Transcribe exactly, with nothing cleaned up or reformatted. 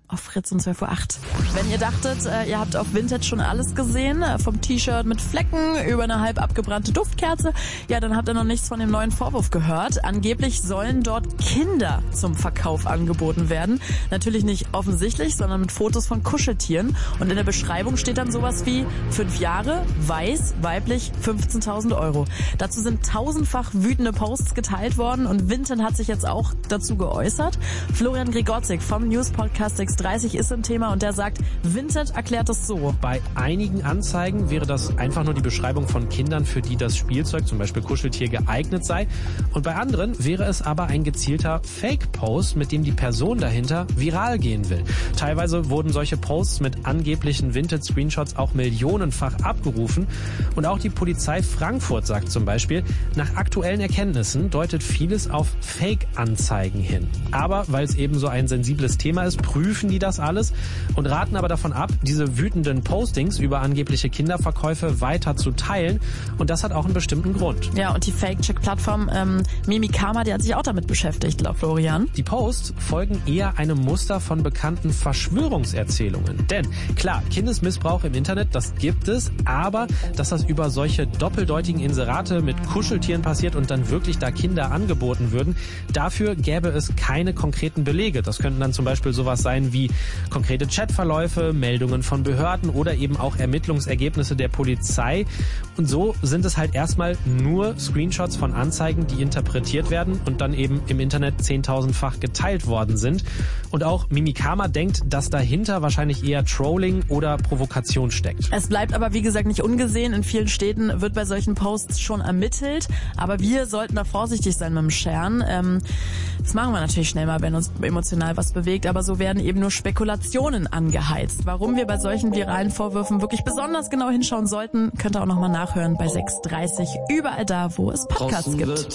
auf Fritz um zwölf Uhr acht. Wenn ihr dachtet, äh, ihr habt auf Vinted schon alles gesehen, äh, vom T-Shirt mit Flecken über eine halb abgebrannte Duftkerze, ja, dann habt ihr noch nichts von dem neuen Vorwurf gehört. Angeblich sollen dort Kinder zum Verkauf angeboten werden. Natürlich nicht offensichtlich, sondern mit Fotos von Kuscheltieren. Und in der Beschreibung steht dann sowas wie fünf Jahre, weiß, weiblich, fünfzehntausend Euro. Dazu sind tausendfach wütende Posts geteilt worden und Vinted hat sich jetzt auch dazu geäußert. Florian Gregorczyk vom News-Podcast sechs dreißig ist im Thema und der sagt, Vinted erklärt es so. Bei einigen Anzeigen wäre das einfach nur die Beschreibung von Kindern, für die das Spielzeug, zum Beispiel Kuscheltier, geeignet sei. Und bei anderen wäre es aber ein gezielter Fake-Post, mit dem die Person dahinter viral gehen will. Teilweise wurden solche Posts mit angeblichen Vinted-Screenshots auch millionenfach abgerufen. Und auch die Polizei Frankfurt sagt zum Beispiel, nach aktuellen Erkenntnissen deutet vieles auf Fake-Anzeigen hin. Aber weil es eben so ein sensibles Thema ist, prüfen die das alles und raten aber davon ab, diese wütenden Postings über angebliche Kinderverkäufe weiter zu teilen. Und das hat auch einen bestimmten Grund. Ja, und die Fake-Check-Plattform ähm, Mimikama, die hat sich auch damit beschäftigt, laut Florian. Die Posts folgen eher einem Muster von bekannten Verschwörungserzählungen. Denn klar, Kindesmissbrauch im Internet, das gibt es, aber dass das über solche doppeldeutigen Inserate mit Kuscheltieren passiert und dann wirklich da Kinder angeboten würden, dafür gäbe es keine konkreten Belege. Das könnten dann zum Beispiel sowas sein wie konkrete Chatverläufe, Meldungen von Behörden oder eben auch Ermittlungsergebnisse der Polizei. Und so sind es halt erstmal nur Screenshots von Anzeigen, die interpretiert werden und dann eben im Internet zehntausendfach geteilt worden sind. Und auch Mimikama denkt, dass dahinter wahrscheinlich eher Trolling oder Provokation steckt. Es bleibt aber wie gesagt nicht ungesehen. In vielen Städten wird bei solchen Posts schon ermittelt. Aber wir sollten da vorsichtig sein mit dem Sharen. Ähm, das machen wir natürlich schnell mal, wenn uns emotional was bewegt. Aber so werden eben nur Spekulationen angeheizt. Warum wir bei solchen viralen Vorwürfen wirklich besonders genau hinschauen sollten, könnt ihr auch nochmal nachhören bei sechs dreißig. Überall da, wo es Podcasts gibt.